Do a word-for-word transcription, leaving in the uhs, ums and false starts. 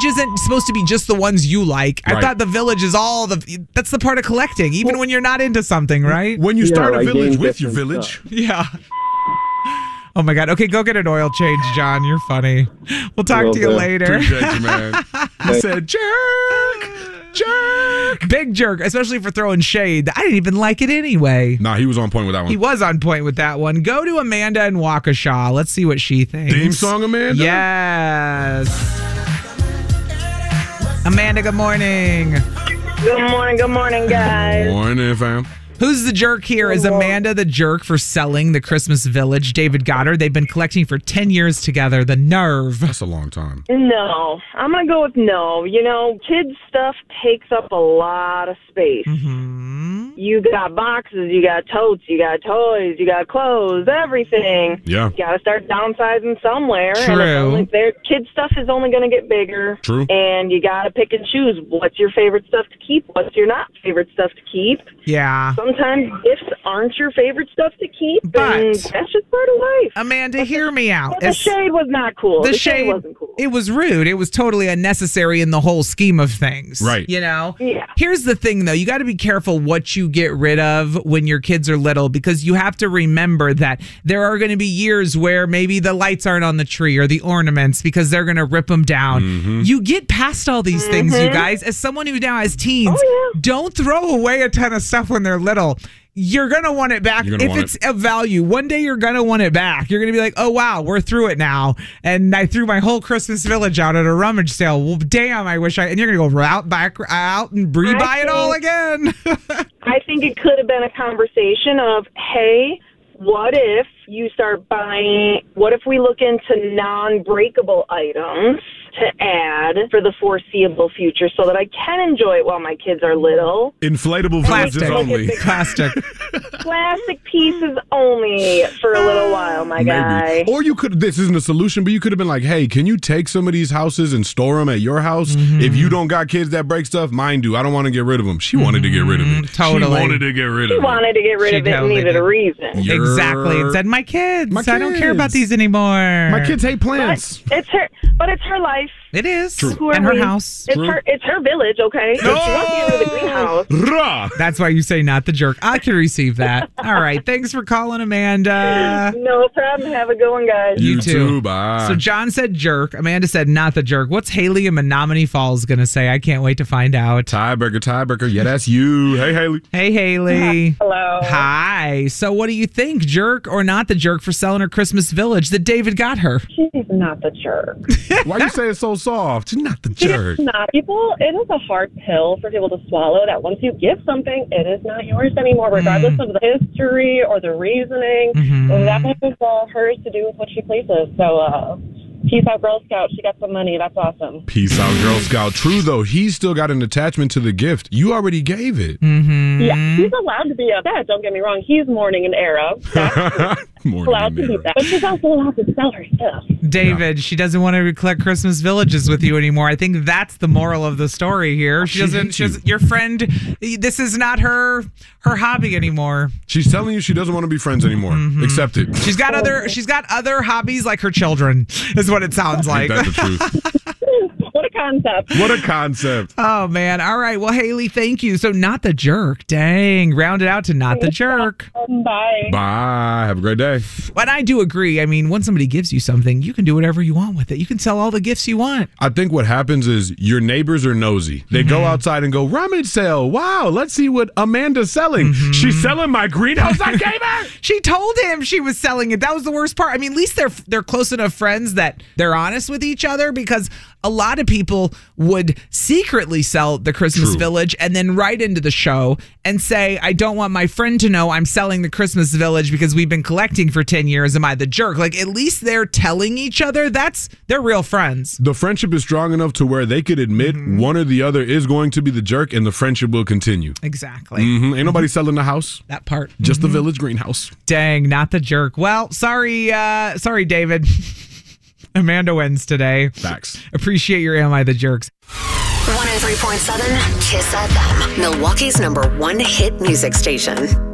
village isn't supposed to be just the ones you like. I Right. thought the village is all the, that's the part of collecting, even when you're not into something, right? When you Yeah, start a like village getting with your different village. stuff. Yeah. Oh my God. Okay, go get an oil change, John. You're funny. We'll talk to you Will do. later. Appreciate you, man. You said jerk, jerk. Big jerk, especially for throwing shade. I didn't even like it anyway. Nah, he was on point with that one. He was on point with that one. Go to Amanda and Waukesha. Let's see what she thinks. Theme song, Amanda? Yes. Amanda, good morning. Good morning, good morning, guys. Morning, fam. Who's the jerk here? Is Amanda the jerk for selling the Christmas Village? David Goddard. They've been collecting for ten years together. The nerve. That's a long time. No, I'm going to go with no. You know, kids' stuff takes up a lot of space. Hmm. You got boxes, you got totes, you got toys, you got clothes, everything. Yeah. You got to start downsizing somewhere. And True. it's only, their kids' stuff is only going to get bigger. True. And you got to pick and choose what's your favorite stuff to keep, what's your not favorite stuff to keep. Yeah. Sometimes gifts aren't your favorite stuff to keep, But- and that's just part of life. Amanda, hear me out. But the It's- shade was not cool. the, The, shade, shade wasn't cool. It was rude. It was totally unnecessary in the whole scheme of things. Right. You know? Yeah. Here's the thing, though. You got to be careful what you get rid of when your kids are little, because you have to remember that there are going to be years where maybe the lights aren't on the tree or the ornaments because they're going to rip them down. Mm-hmm. You get past all these things, you guys. As someone who now has teens, Oh, yeah. don't throw away a ton of stuff when they're little. You're going to want it back You're if gonna want it's of value. One day you're going to want it back. You're going to be like, oh, wow, we're through it now. And I threw my whole Christmas Village out at a rummage sale. Well, damn, I wish I... And you're going to go out back out and re-buy it all again. I think it could have been a conversation of, hey, what if you start buying, what if we look into non-breakable items to add for the foreseeable future so that I can enjoy it while my kids are little? Inflatable villages Plastic. only. Plastic. Plastic pieces only for a little while, my guy. Maybe. Or you could, this isn't a solution, but you could have been like, hey, can you take some of these houses and store them at your house? Mm-hmm. If you don't got kids that break stuff, mine do. I don't want to get rid of them. She wanted to get rid of it. Totally. She wanted to get rid She of it. wanted to get rid She of it and totally needed did. a reason. You're- Exactly. It said, my kids. My I don't care about kids. these anymore. My kids hate But plants. it's her, but it's her life. It is. True. Who are And her we? house. It's True. her. It's her village. Okay. So if she wants to get rid of the greenhouse. Rah! That's why you say not the jerk. I can receive that. All right. Thanks for calling, Amanda. No problem. Have a good one, guys. You You too. too. Bye. So John said jerk. Amanda said not the jerk. What's Haley in Menominee Falls going to say? I can't wait to find out. Tiebreaker, tiebreaker. Yeah, that's you. Hey, Haley. Hey, Haley. Hello. Hi. So what do you think? Jerk or not the jerk for selling her Christmas Village that David got her? She's not the jerk. Why you say it so soft? You're not the jerk. She's not. People, it is a hard pill for people to swallow that once you give something, it is not yours anymore, regardless of the history or the reasoning. Mhm. That is all hers to do with what she pleases. So, uh, peace out, Girl Scout. She got some money. That's awesome. Peace out, Girl Scout. True, though, he's still got an attachment to the gift. You already gave it. Mm-hmm. Yeah, he's allowed to be upset. Don't get me wrong. He's mourning an era. That's Morning allowed to mirror. do that. But she's also allowed to sell her stuff. David, she doesn't want to collect Christmas villages with you anymore. I think that's the moral of the story here. She She doesn't. hates She doesn't your friend. This is not her her hobby anymore. She's telling you she doesn't want to be friends anymore. Mm-hmm. Accept it. She's got other. She's got other hobbies like her children. Is what it sounds like. Ain't that the truth? What a concept. What a concept. Oh man! All right. Well, Haley, thank you. So not the jerk. Dang, round it out to not the jerk. Bye. Bye. Have a great day. But I do agree. I mean, when somebody gives you something, you can do whatever you want with it. You can sell all the gifts you want. I think what happens is your neighbors are nosy. They go outside and go, rummage sale. Wow, let's see what Amanda's selling. She's selling my greenhouse I gave her. She told him she was selling it. That was the worst part. I mean, at least they're they're close enough friends that they're honest with each other, because a lot of people would secretly sell the Christmas True. Village and then write into the show and say, I don't want my friend to know I'm selling the Christmas Village because we've been collecting for ten years. Am I the jerk? Like, at least they're telling each other. That's, they're real friends. The friendship is strong enough to where they could admit one or the other is going to be the jerk and the friendship will continue. Exactly. hmm Ain't nobody selling the house. That part. Just the village greenhouse. Dang, not the jerk. Well, sorry, uh, sorry, David. Amanda wins today. Facts. Appreciate your Am I the Jerks. one oh three point seven Kiss F M, Milwaukee's number one hit music station.